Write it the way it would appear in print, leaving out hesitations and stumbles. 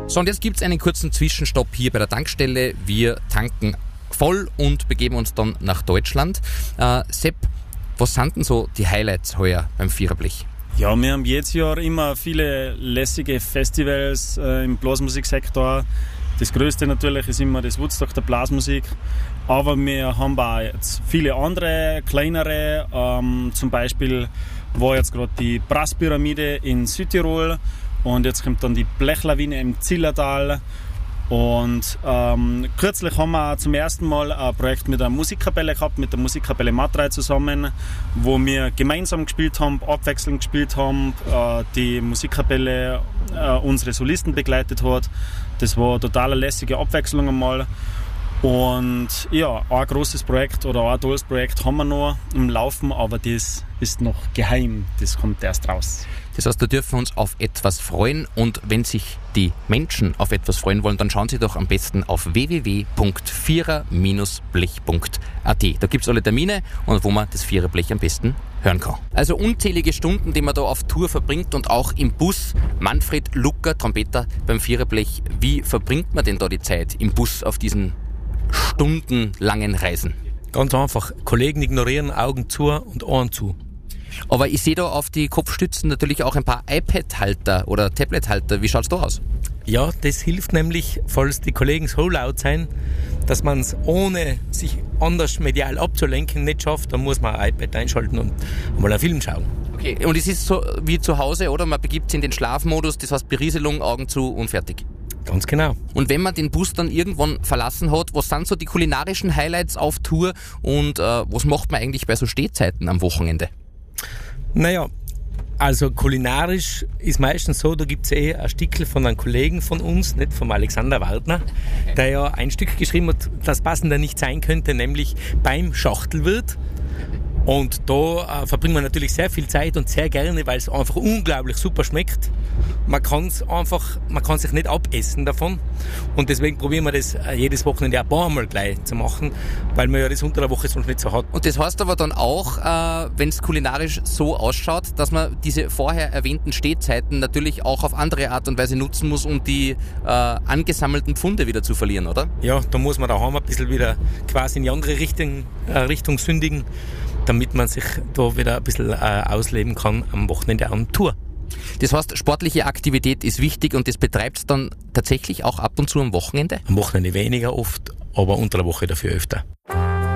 So, und jetzt gibt's einen kurzen Zwischenstopp hier bei der Tankstelle. Wir tanken voll und begeben uns dann nach Deutschland. Sepp, was sind denn so die Highlights heuer beim Viererblech? Ja, wir haben jedes Jahr immer viele lässige Festivals im Blasmusiksektor. Das größte natürlich ist immer das Woodstock der Blasmusik. Aber wir haben auch jetzt viele andere, kleinere. Zum Beispiel war jetzt gerade die Brasspyramide in Südtirol. Und jetzt kommt dann die Blechlawine im Zillertal. Und kürzlich haben wir zum ersten Mal ein Projekt mit der Musikkapelle gehabt, mit der Musikkapelle Matrei zusammen, wo wir gemeinsam gespielt haben, abwechselnd gespielt haben, die Musikkapelle unsere Solisten begleitet hat. Das war eine total lässige Abwechslung einmal. Und ja, ein großes Projekt oder ein tolles Projekt haben wir noch im Laufen, aber das ist noch geheim, das kommt erst raus. Das heißt, da dürfen wir uns auf etwas freuen, und wenn sich die Menschen auf etwas freuen wollen, dann schauen sie doch am besten auf www.vierer-blech.at. Da gibt es alle Termine und wo man das Viererblech am besten hören kann. Also unzählige Stunden, die man da auf Tour verbringt, und auch im Bus. Manfred Lucker, Trompeter beim Viererblech. Wie verbringt man denn da die Zeit im Bus auf diesen stundenlangen Reisen? Ganz einfach. Kollegen ignorieren, Augen zu und Ohren zu. Aber ich sehe da auf die Kopfstützen natürlich auch ein paar iPad-Halter oder Tablet-Halter. Wie schaut's da aus? Ja, das hilft nämlich, falls die Kollegen so laut sein, dass man es ohne sich anders medial abzulenken nicht schafft. Dann muss man ein iPad einschalten und mal einen Film schauen. Okay, und es ist so wie zu Hause, oder? Man begibt sich in den Schlafmodus, das heißt Berieselung, Augen zu und fertig. Ganz genau. Und wenn man den Bus dann irgendwann verlassen hat, was sind so die kulinarischen Highlights auf Tour, und was macht man eigentlich bei so Stehzeiten am Wochenende? Naja, also kulinarisch ist meistens so, da gibt es ein Stickel von einem Kollegen von uns, nicht vom Alexander Waldner, der ja ein Stück geschrieben hat, das passender nicht sein könnte, nämlich beim Schachtelwirt. Und da verbringt man natürlich sehr viel Zeit und sehr gerne, weil es einfach unglaublich super schmeckt. Man kann sich nicht abessen davon. Und deswegen probieren wir das jedes Wochenende ein paar Mal gleich zu machen, weil man ja das unter der Woche sonst nicht so hat. Und das heißt aber dann auch, wenn es kulinarisch so ausschaut, dass man diese vorher erwähnten Stehzeiten natürlich auch auf andere Art und Weise nutzen muss, um die angesammelten Pfunde wieder zu verlieren, oder? Ja, da muss man daheim ein bisschen wieder quasi in die andere Richtung sündigen, damit man sich da wieder ein bisschen ausleben kann am Wochenende an Tour. Das heißt, sportliche Aktivität ist wichtig, und das betreibt es dann tatsächlich auch ab und zu am Wochenende? Am Wochenende weniger oft, aber unter der Woche dafür öfter.